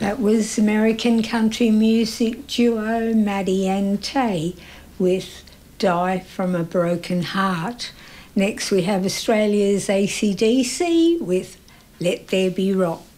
That was American country music duo Maddie and Tay with Die From a Broken Heart. Next we have Australia's AC/DC with Let There Be Rock.